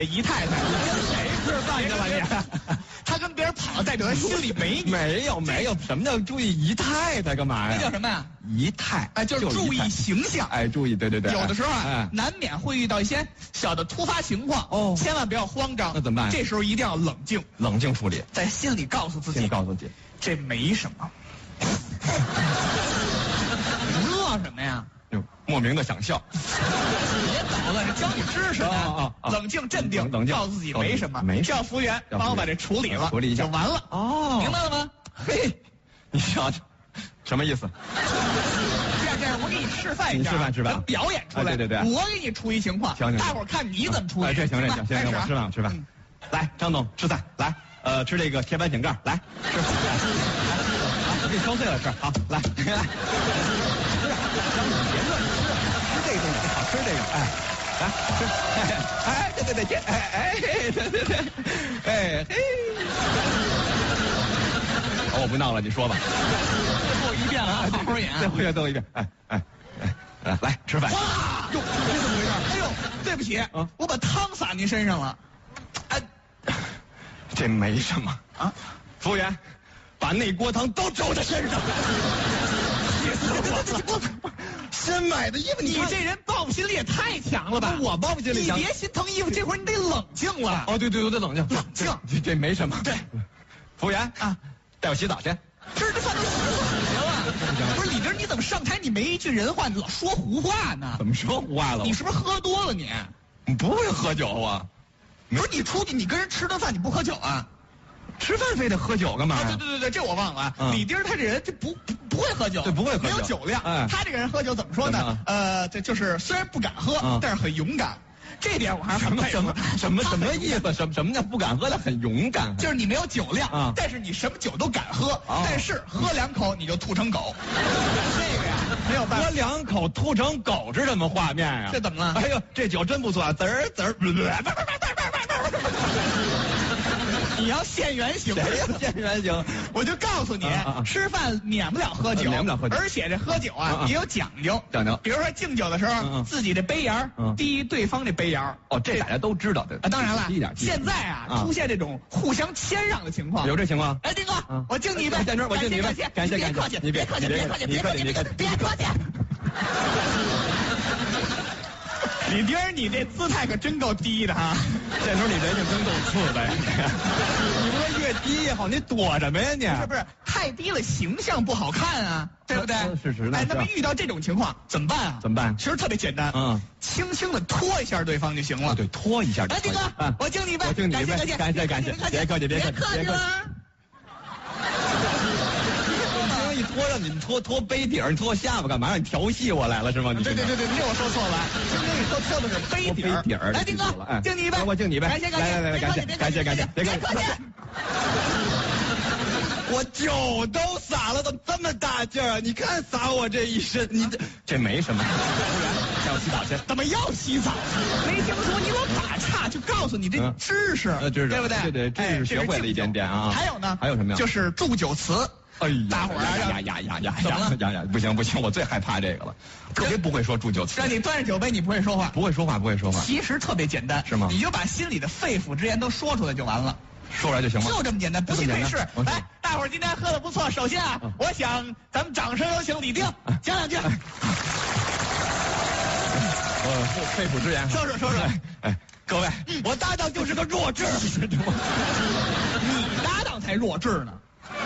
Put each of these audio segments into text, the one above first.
姨太太，你跟谁吃饭去了你？他跟别人跑了，代表他心里没你。 没有，什么叫注意姨太太干嘛呀？ 那叫什么呀？ 姨太， 哎，就是注意形象。 哎，注意，对。 有的时候啊， 哎， 难免会遇到一些小的突发情况，千万不要慌张。 那怎么办？ 这时候一定要冷静处理， 在心里告诉自己，这没什么。乐什么呀？ 就莫名的想笑。 别捣乱，这教你知识呢。冷静镇定，告诉自己没什么。叫服务员帮我把这处理了， 处理一下就完了。 哦， 明白了吗？ 嘿，你瞧瞧，什么意思？ 这样，我给你示范一下， 示范， 表演出来。 对， 我给你出一情况，大伙儿看你怎么处理。 这行，我吃饭。来，张总吃饭，来，吃这个铁板井盖，来吃。我给你敲碎了吃，好，来。别乱吃这个东西，好吃这个，哎，来吃，哎，对，哎，嘿。我不闹了，你说吧。 最后一遍了，好好演。 最后一遍，哎，来吃饭。 哇，哟，这怎么回事？哎呦，对不起，我把汤洒您身上了。 哎，这没什么啊。服务员，把那锅汤都周他身上。气死我了！新买的衣服， 你这人报复心理也太强了吧？ 我报复心理强， 你别心疼衣服，这会儿你得冷静了。 哦，对，我得冷静。这没什么。 对， 服务员啊，带我洗澡去。 吃这饭都洗澡了。不是李丁，你怎么上台你没一句人话，你老说胡话呢？ 怎么说胡话了？ 你是不是喝多了你？ 你不会喝酒啊？ 不是你出去，你跟人吃顿饭你不喝酒啊？ 吃饭非得喝酒干嘛呀？ 对，这我忘了啊。李丁他这人就不会喝酒， 对，不会喝酒， 没有酒量。他这个人喝酒怎么说呢？这就是虽然不敢喝，但是很勇敢。这点我还是很佩服。 什么意思？什么叫不敢喝？他很勇敢。 就是你没有酒量，但是你什么酒都敢喝，但是喝2口你就吐成狗。这个呀没有办法。 喝2口吐成狗是什么画面呀？ 这怎么了？ 哎呦，这酒真不错啊！滋儿。 你要现原形， 谁要现原形？ 我就告诉你，吃饭免不了喝酒，而且这喝酒啊也有讲究。比如说敬酒的时候，自己这杯沿低对方这杯沿。 哦，这大家都知道的啊。当然了，现在啊出现这种互相谦让的情况， 有这情况。 哎，丁哥，我敬你一杯， 我敬你一杯，感谢， 别客气，别客气，别客气。李丁，你这姿态可真够低的哈！ 这时候你人就真够次的呀！你不说越低越好，你躲什么呀你？ 是不是太低了，形象不好看啊？对不对？ 是。 哎，那么遇到这种情况怎么办啊？ 怎么办？ 其实特别简单，轻轻的拖一下对方就行了。 对，拖一下。 哎，丁哥，我敬你一杯， 我敬你一杯，感谢，别客气了。一拖让你拖杯底儿，你拖下巴干嘛？让你调戏我来了是吗？ 对，这我说错了，今天你拖的是杯底儿。来，丁哥，敬你一杯， 我敬你一杯， 感谢， 来，感谢，别客气。我酒都洒了，怎么这么大劲儿啊？你看洒我这一身，你这没什么。服务员，带我洗澡去。 怎么要洗澡？没听说你老打岔，就告诉你这知识，对不对？ 对，知识学会了一点点啊。 还有呢？ 还有什么呀？ 就是祝酒词。 哎呀， 大伙儿呀，不行，我最害怕这个了，特别不会说祝酒词。 让你端着酒杯，你不会说话， 不会说话。 其实特别简单， 是吗？ 你就把心里的肺腑之言都说出来就完了， 说出来就行了， 就这么简单，不信可以试。来，大伙儿今天喝的不错，首先啊，我想咱们掌声有请李丁讲两句。 肺腑之言， 说。 哎，各位，我搭档就是个弱智， 你搭档才弱智呢。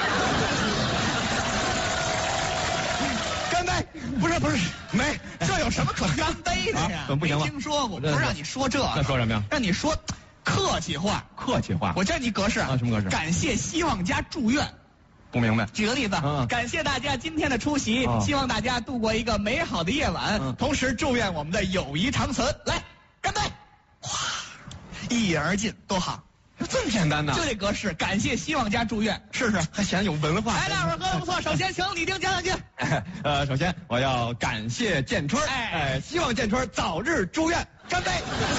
干杯！不是，没， 这有什么可干杯的呀？ 怎么不行了？ 没听说过，不是让你说这个， 那说什么呀？ 让你说客气话。我教你格式啊， 什么格式？ 感谢希望家祝愿。 不明白。 举个例子，感谢大家今天的出席，希望大家度过一个美好的夜晚，同时祝愿我们的友谊长存。来，干杯！哗，一饮而尽，多好。 这么简单呢？ 就这格式，感谢希望家祝愿，试试。 还显得有文化。 来，大伙儿喝的不错。首先，请李丁讲两句。 首先我要感谢建春，希望建春早日住院。干杯！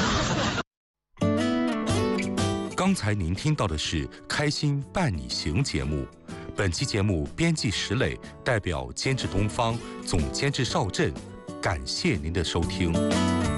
刚才您听到的是《开心伴你行》节目，本期节目编辑石磊，代表监制东方，总监制邵震，感谢您的收听。